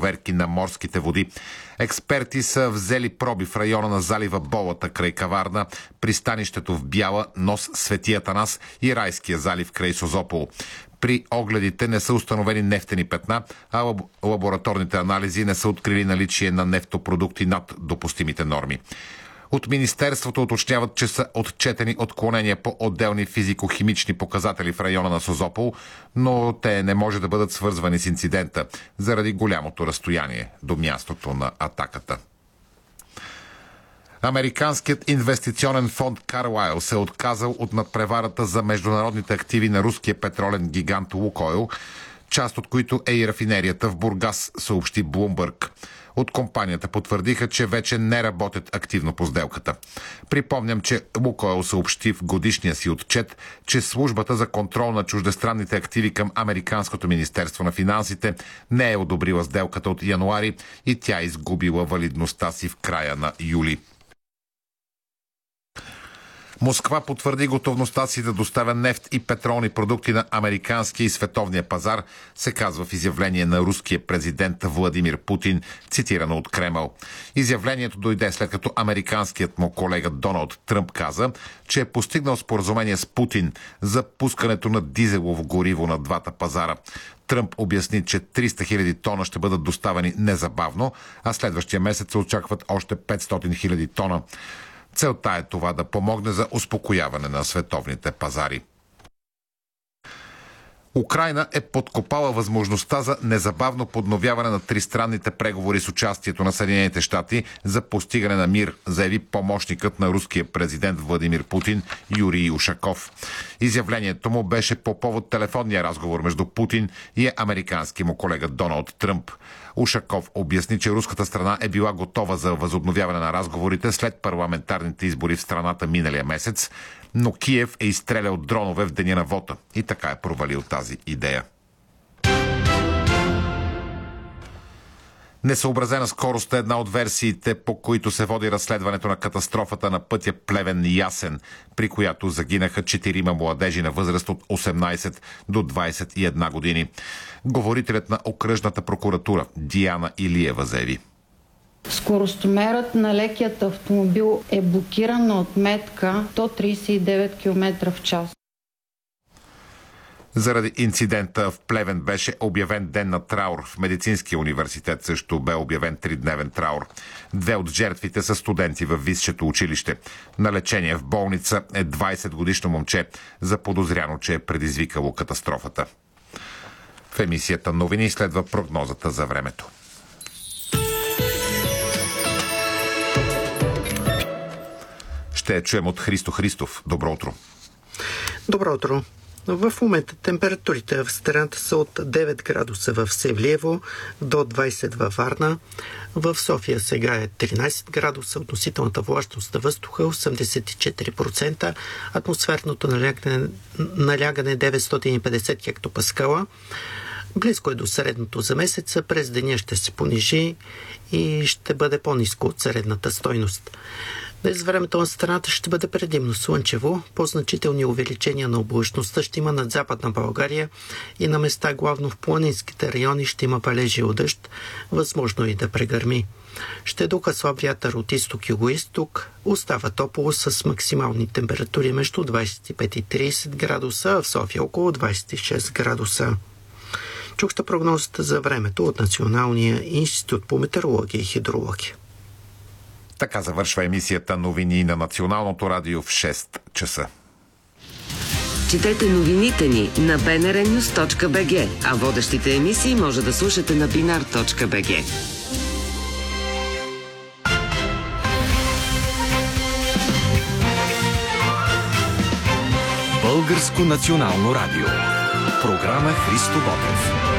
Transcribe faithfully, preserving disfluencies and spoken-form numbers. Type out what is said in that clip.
проверки на морските води. Експерти са взели проби в района на залива Болата край Каварна, пристанището в Бяла, нос Свети Атанас и Райския залив край Созопол. При огледите не са установени нефтени петна, а лабораторните анализи не са открили наличие на нефтопродукти над допустимите норми. От Министерството уточняват, че са отчетени отклонения по отделни физико-химични показатели в района на Созопол, но те не може да бъдат свързвани с инцидента заради голямото разстояние до мястото на атаката. Американският инвестиционен фонд Carlyle се е отказал от надпреварата за международните активи на руския петролен гигант Лукойл, част от които е и рафинерията в Бургас, съобщи Блумбърг. От компанията потвърдиха, че вече не работят активно по сделката. Припомням, че Лукойл съобщи в годишния си отчет, че службата за контрол на чуждестранните активи към Американското министерство на финансите не е одобрила сделката от януари и тя изгубила валидността си в края на юли. Москва потвърди готовността си да доставя нефт и петролни продукти на американския и световния пазар, се казва в изявление на руския президент Владимир Путин, цитирано от Кремъл. Изявлението дойде след като американският му колега Доналд Тръмп каза, че е постигнал споразумение с Путин за пускането на дизелово гориво на двата пазара. Тръмп обясни, че триста хиляди тона ще бъдат доставени незабавно, а следващия месец се очакват още петстотин хиляди тона. Целта е това да помогне за успокояване на световните пазари. Украйна е подкопала възможността за незабавно подновяване на тристранните преговори с участието на Съединените щати за постигане на мир, заяви помощникът на руския президент Владимир Путин Юрий Ушаков. Изявлението му беше по повод телефонния разговор между Путин и американски му колега Доналд Тръмп. Ушаков обясни, че руската страна е била готова за възобновяване на разговорите след парламентарните избори в страната миналия месец, но Киев е изстрелял дронове в деня на вота и така е провалил тази идея. Несъобразена скорост е една от версиите, по които се води разследването на катастрофата на пътя Плевен-Ясен, при която загинаха четирима младежи на възраст от осемнайсет до двайсет и една години. Говорителят на окръжната прокуратура Диана Илиева заяви: скоростомерът на лекият автомобил е блокиран на отметка сто трийсет и девет километра в час. Заради инцидента в Плевен беше обявен ден на траур. В Медицинския университет също бе обявен тридневен траур. Две от жертвите са студенти във висшето училище. На лечение в болница е двайсет годишно момче, заподозряно, че е предизвикало катастрофата. В емисията новини следва прогнозата за времето. Ще я чуем от Христо Христов. Добро утро. Добро утро. В момента температурите в страната са от девет градуса в Севлиево до двайсет във Варна. В София сега е тринайсет градуса, относителната влажност на въздуха осемдесет и четири процента, атмосферното налягане, налягане деветстотин и петдесет хектопаскала. Близко е до средното за месеца, през деня ще се понижи и ще бъде по-ниско от средната стойност. Днес времето на страната ще бъде предимно слънчево. По-значителни увеличения на облачността ще има над Западна България и на места, главно в планинските райони, ще има валежи от дъжд, възможно и да прегърми. Ще духа слаб вятър от изток-югоизток, остава топло с максимални температури между двайсет и пет и трийсет градуса, а в София около двайсет и шест градуса. Чухте прогнозата за времето от Националния институт по метеорология и хидрология. Така завършва емисията новини на Националното радио в шест часа. Четете новините ни на би ен ар нюз точка би джи, а водещите емисии може да слушате на бинар точка би джи. Българско национално радио. Програма Христо Ботев.